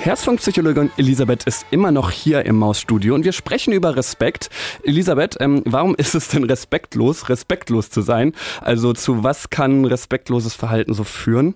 Herzfunkpsychologin Elisabeth ist immer noch hier im Mausstudio und wir sprechen über Respekt. Elisabeth, warum ist es denn respektlos zu sein? Also zu was kann respektloses Verhalten so führen?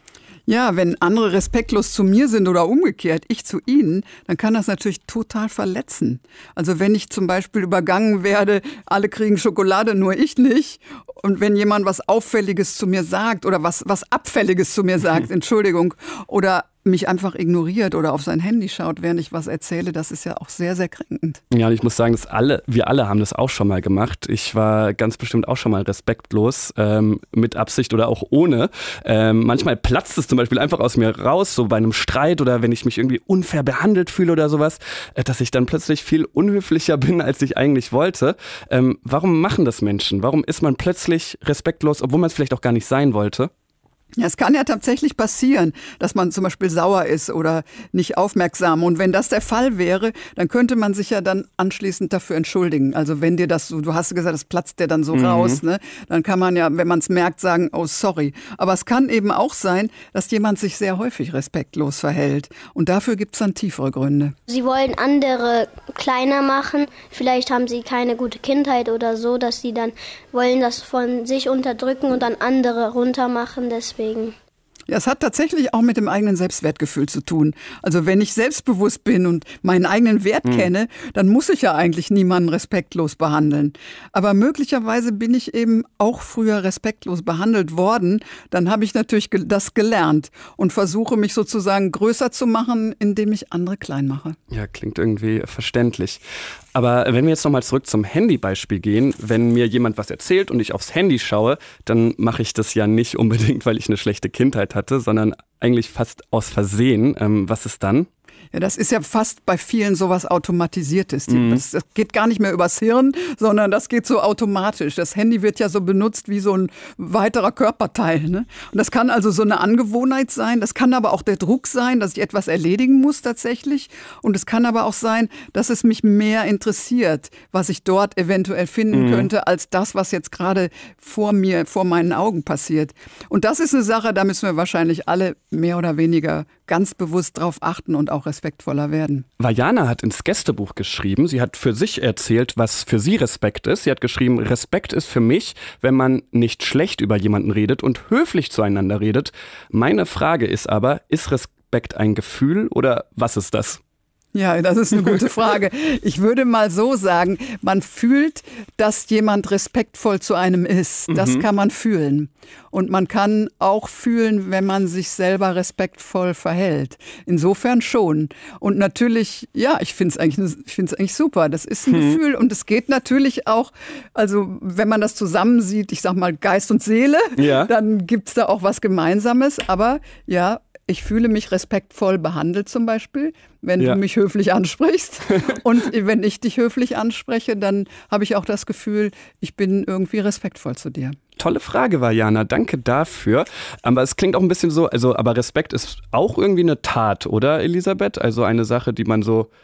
Ja, wenn andere respektlos zu mir sind oder umgekehrt, ich zu ihnen, dann kann das natürlich total verletzen. Also wenn ich zum Beispiel übergangen werde, alle kriegen Schokolade, nur ich nicht. Und wenn jemand was Auffälliges zu mir sagt oder was Abfälliges zu mir sagt, Entschuldigung, oder mich einfach ignoriert oder auf sein Handy schaut, während ich was erzähle, das ist ja auch sehr, sehr kränkend. Ja, und ich muss sagen, wir alle haben das auch schon mal gemacht. Ich war ganz bestimmt auch schon mal respektlos, mit Absicht oder auch ohne. Manchmal platzt es zum Beispiel einfach aus mir raus, so bei einem Streit oder wenn ich mich irgendwie unfair behandelt fühle oder sowas, dass ich dann plötzlich viel unhöflicher bin, als ich eigentlich wollte. Warum machen das Menschen? Warum ist man plötzlich respektlos, obwohl man es vielleicht auch gar nicht sein wollte? Ja, es kann ja tatsächlich passieren, dass man zum Beispiel sauer ist oder nicht aufmerksam. Und wenn das der Fall wäre, dann könnte man sich ja dann anschließend dafür entschuldigen. Also wenn dir das so, du hast gesagt, das platzt dir dann so raus, ne? Dann kann man ja, wenn man es merkt, sagen, oh sorry. Aber es kann eben auch sein, dass jemand sich sehr häufig respektlos verhält. Und dafür gibt es dann tiefere Gründe. Sie wollen andere kleiner machen. Vielleicht haben sie keine gute Kindheit oder so, dass sie dann wollen das von sich unterdrücken und dann andere runtermachen. Deswegen. Ja, es hat tatsächlich auch mit dem eigenen Selbstwertgefühl zu tun. Also wenn ich selbstbewusst bin und meinen eigenen Wert kenne, dann muss ich ja eigentlich niemanden respektlos behandeln. Aber möglicherweise bin ich eben auch früher respektlos behandelt worden. Dann habe ich natürlich das gelernt und versuche mich sozusagen größer zu machen, indem ich andere klein mache. Ja, klingt irgendwie verständlich. Aber wenn wir jetzt nochmal zurück zum Handybeispiel gehen, wenn mir jemand was erzählt und ich aufs Handy schaue, dann mache ich das ja nicht unbedingt, weil ich eine schlechte Kindheit hatte, sondern eigentlich fast aus Versehen. Was ist dann? Ja, das ist ja fast bei vielen sowas Automatisiertes. Das geht gar nicht mehr übers Hirn, sondern das geht so automatisch. Das Handy wird ja so benutzt wie so ein weiterer Körperteil, ne? Und das kann also so eine Angewohnheit sein. Das kann aber auch der Druck sein, dass ich etwas erledigen muss tatsächlich. Und es kann aber auch sein, dass es mich mehr interessiert, was ich dort eventuell finden könnte, als das, was jetzt gerade vor meinen Augen passiert. Und das ist eine Sache, da müssen wir wahrscheinlich alle mehr oder weniger ganz bewusst drauf achten und auch respektvoller werden. Vajana hat ins Gästebuch geschrieben, sie hat für sich erzählt, was für sie Respekt ist. Sie hat geschrieben, Respekt ist für mich, wenn man nicht schlecht über jemanden redet und höflich zueinander redet. Meine Frage ist aber, ist Respekt ein Gefühl oder was ist das? Ja, das ist eine gute Frage. Ich würde mal so sagen, man fühlt, dass jemand respektvoll zu einem ist. Das kann man fühlen. Und man kann auch fühlen, wenn man sich selber respektvoll verhält. Insofern schon. Und natürlich, ja, ich finde es eigentlich super. Das ist ein Gefühl. Und es geht natürlich auch, also wenn man das zusammensieht, ich sag mal Geist und Seele, dann gibt es da auch was Gemeinsames. Aber ja, ich fühle mich respektvoll behandelt zum Beispiel, wenn du mich höflich ansprichst. Und wenn ich dich höflich anspreche, dann habe ich auch das Gefühl, ich bin irgendwie respektvoll zu dir. Tolle Frage, Vajana. Danke dafür. Aber es klingt auch ein bisschen so, aber Respekt ist auch irgendwie eine Tat, oder Elisabeth? Also eine Sache, die man so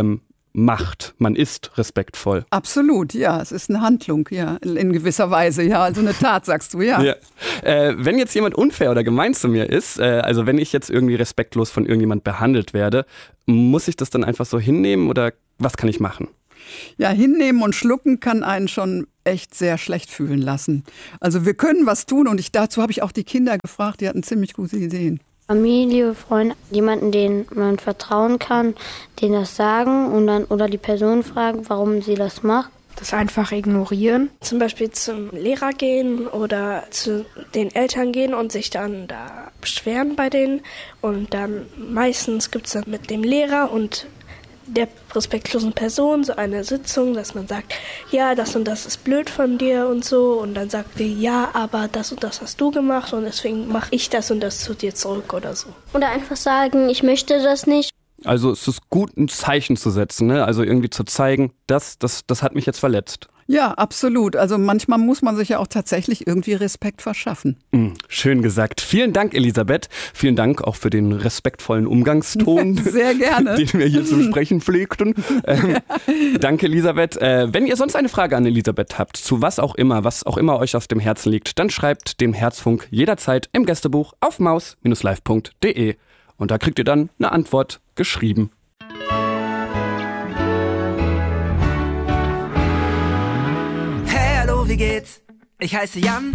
macht. Man ist respektvoll. Absolut, ja. Es ist eine Handlung, ja, in gewisser Weise, ja. Also eine Tat, sagst du, ja. Wenn jetzt jemand unfair oder gemein zu mir ist, also wenn ich jetzt irgendwie respektlos von irgendjemand behandelt werde, muss ich das dann einfach so hinnehmen oder was kann ich machen? Ja, hinnehmen und schlucken kann einen schon echt sehr schlecht fühlen lassen. Also wir können was tun und dazu habe ich auch die Kinder gefragt, die hatten ziemlich gute Ideen. Familie, Freunde, jemanden, den man vertrauen kann, denen das sagen und dann oder die Person fragen, warum sie das macht. Das einfach ignorieren. Zum Beispiel zum Lehrer gehen oder zu den Eltern gehen und sich dann da beschweren bei denen. Und dann meistens gibt es dann mit dem Lehrer und der respektlosen Person so eine Sitzung, dass man sagt, ja, das und das ist blöd von dir und so. Und dann sagt die, ja, aber das und das hast du gemacht und deswegen mache ich das und das zu dir zurück oder so. Oder einfach sagen, ich möchte das nicht. Also es ist gut, ein Zeichen zu setzen, ne? Also irgendwie zu zeigen, das hat mich jetzt verletzt. Ja, absolut. Also manchmal muss man sich ja auch tatsächlich irgendwie Respekt verschaffen. Schön gesagt. Vielen Dank, Elisabeth. Vielen Dank auch für den respektvollen Umgangston, sehr gerne, den wir hier zu sprechen pflegten. Danke, Elisabeth. Wenn ihr sonst eine Frage an Elisabeth habt, zu was auch immer euch auf dem Herzen liegt, dann schreibt dem Herzfunk jederzeit im Gästebuch auf maus-live.de. Und da kriegt ihr dann eine Antwort geschrieben. Hey, hallo, wie geht's? Ich heiße Jan